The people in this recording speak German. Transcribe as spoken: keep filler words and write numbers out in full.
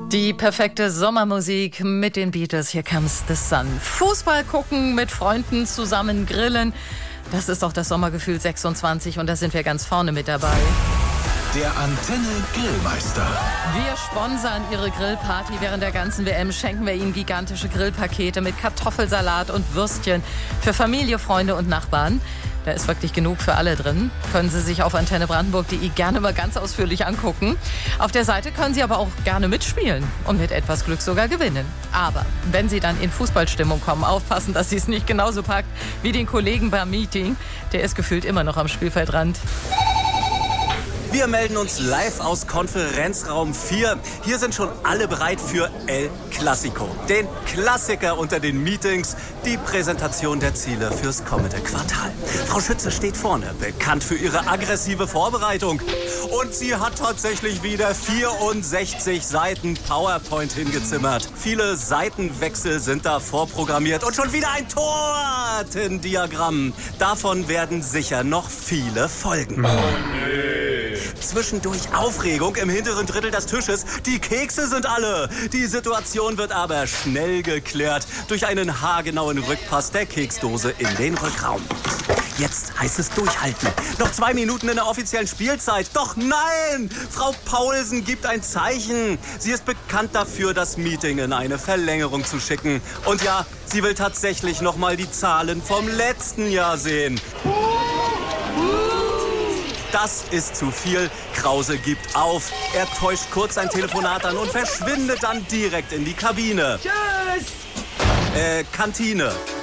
Die perfekte Sommermusik mit den Beatles. Here comes the sun. Fußball gucken, mit Freunden zusammen grillen. Das ist doch das Sommergefühl sechsundzwanzig und da sind wir ganz vorne mit dabei. Der Antenne Grillmeister. Wir sponsern Ihre Grillparty. Während der ganzen W M schenken wir Ihnen gigantische Grillpakete mit Kartoffelsalat und Würstchen für Familie, Freunde und Nachbarn. Da ist wirklich genug für alle drin. Können Sie sich auf antenne brandenburg punkt de gerne mal ganz ausführlich angucken. Auf der Seite können Sie aber auch gerne mitspielen und mit etwas Glück sogar gewinnen. Aber wenn Sie dann in Fußballstimmung kommen, aufpassen, dass Sie es nicht genauso packt wie den Kollegen beim Meeting. Der ist gefühlt immer noch am Spielfeldrand. Wir melden uns live aus Konferenzraum vier. Hier sind schon alle bereit für El Clasico, den Klassiker unter den Meetings, die Präsentation der Ziele fürs kommende Quartal. Frau Schütze steht vorne, bekannt für ihre aggressive Vorbereitung. Und sie hat tatsächlich wieder vierundsechzig Seiten PowerPoint hingezimmert. Viele Seitenwechsel sind da vorprogrammiert und schon wieder ein Tortendiagramm. Davon werden sicher noch viele folgen. Oh, nee. Zwischendurch Aufregung im hinteren Drittel des Tisches. Die Kekse sind alle. Die Situation wird aber schnell geklärt durch einen haargenauen Rückpass der Keksdose in den Rückraum. Jetzt heißt es durchhalten. Noch zwei Minuten in der offiziellen Spielzeit. Doch nein! Frau Paulsen gibt ein Zeichen. Sie ist bekannt dafür, das Meeting in eine Verlängerung zu schicken. Und ja, sie will tatsächlich noch mal die Zahlen vom letzten Jahr sehen. Das ist zu viel. Krause gibt auf. Er täuscht kurz ein Telefonat an und verschwindet dann direkt in die Kabine. Tschüss! Äh, Kantine.